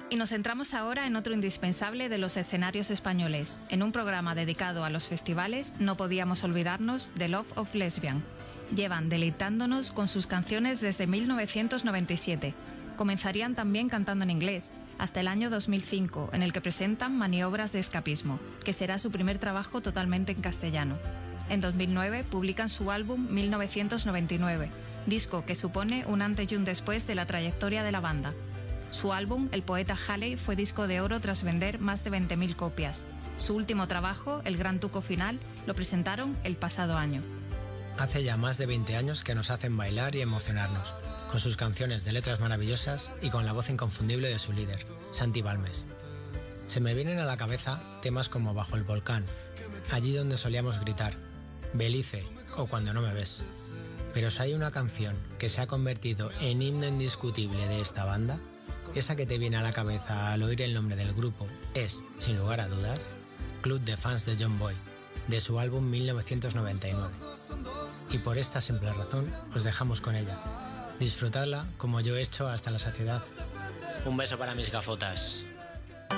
Y nos centramos ahora en otro indispensable de los escenarios españoles. En un programa dedicado a los festivales, no podíamos olvidarnos de Love of Lesbian. Llevan deleitándonos con sus canciones desde 1997. Comenzarían también cantando en inglés, hasta el año 2005, en el que presentan Maniobras de escapismo, que será su primer trabajo totalmente en castellano. En 2009 publican su álbum 1999, disco que supone un antes y un después de la trayectoria de la banda. Su álbum, El poeta Halley, fue disco de oro tras vender más de 20.000 copias. Su último trabajo, El gran tuco final, lo presentaron el pasado año. Hace ya más de 20 años que nos hacen bailar y emocionarnos, con sus canciones de letras maravillosas y con la voz inconfundible de su líder, Santi Balmes. Se me vienen a la cabeza temas como Bajo el volcán, Allí donde solíamos gritar, Belice o Cuando no me ves. Pero si hay una canción que se ha convertido en himno indiscutible de esta banda, esa que te viene a la cabeza al oír el nombre del grupo es, sin lugar a dudas, Club de Fans de John Boy, de su álbum 1999. Y por esta simple razón os dejamos con ella. Disfrutadla como yo he hecho hasta la saciedad. Un beso para mis gafotas.